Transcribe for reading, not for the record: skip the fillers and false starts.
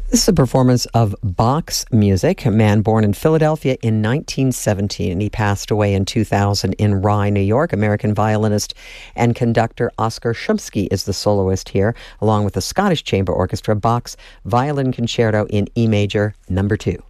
This is a performance of Bach's music, a man born in Philadelphia in 1917, and he passed away in 2000 in Rye, New York. American violinist and conductor Oskar Shumsky is the soloist here, along with the Scottish Chamber Orchestra. Bach's Violin Concerto in E major, number 2.